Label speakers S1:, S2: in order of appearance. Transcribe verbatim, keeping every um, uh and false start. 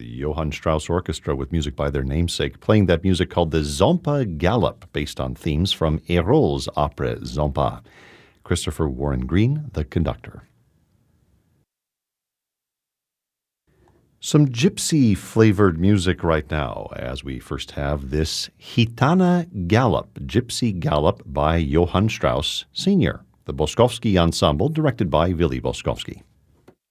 S1: the Johann Strauss Orchestra with music by their namesake, playing that music called the Zompa Gallop, based on themes from Hérold's opera Zompa. Christopher Warren Green, the conductor. Some gypsy-flavored music right now, as we first have this Gitana Gallop, Gypsy Gallop by Johann Strauss Senior, the Boskovsky Ensemble, directed by Willy Boskovsky.